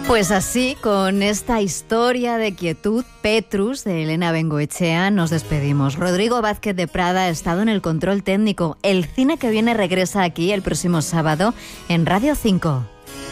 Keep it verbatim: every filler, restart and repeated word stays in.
Pues así, con esta historia de quietud, Petrus, de Elena Bengoechea, nos despedimos. Rodrigo Vázquez de Prada ha estado en el control técnico. El cine que viene regresa aquí el próximo sábado en Radio cinco.